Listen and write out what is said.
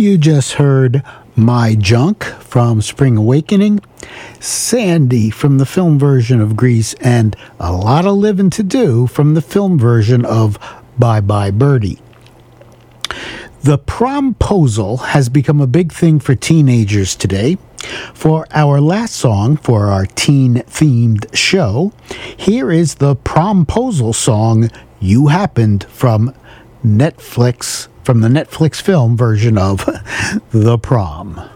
You just heard My Junk from Spring Awakening, Sandy from the film version of Grease, and A Lot of Living to Do from the film version of Bye Bye Birdie. The promposal has become a big thing for teenagers today. For our last song for our teen-themed show, here is the promposal song You Happened from Netflix, from the Netflix film version of The Prom.